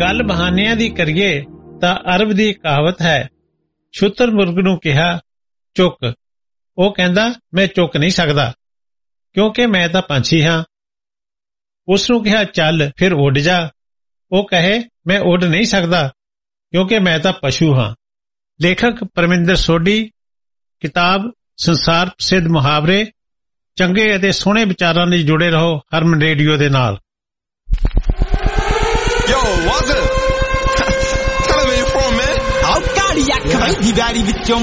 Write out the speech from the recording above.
ਗੱਲ ਬਹਾਨਿਆਂ ਦੀ ਕਰੀਏ ਤਾਂ ਅਰਬ ਦੀ ਕਹਾਵਤ ਹੈ, ਸ਼ੁਤਰਮੁਰਗ ਨੂੰ ਕਿਹਾ ਚੁੱਕ, ਉਹ ਕਹਿੰਦਾ ਮੈਂ ਚੁੱਕ ਨਹੀਂ ਸਕਦਾ ਕਿਉਂਕਿ ਮੈਂ ਤਾਂ ਪੰਛੀ ਹਾਂ। ਉਸ ਨੂੰ ਕਿਹਾ ਚੱਲ ਫਿਰ ਉੱਡ ਜਾ, ਉਹ ਕਹੇ ਮੈਂ ਉੱਡ ਨਹੀਂ ਸਕਦਾ ਕਿਉਂਕਿ ਮੈਂ ਤਾਂ ਪਸ਼ੂ ਹਾਂ। ਲੇਖਕ ਪਰਮਿੰਦਰ ਸੋਢੀ, ਕਿਤਾਬ ਸੰਸਾਰ ਪ੍ਰਸਿੱਧ ਮੁਹਾਵਰੇ। ਚੰਗੇ ਅਤੇ ਸੋਹਣੇ ਵਿਚਾਰਾਂ ਲਈ ਜੁੜੇ ਰਹੋ ਹਰਮਨ ਰੇਡੀਓ ਦੇ ਨਾਲ। Tell him where you from, man. Oh, God,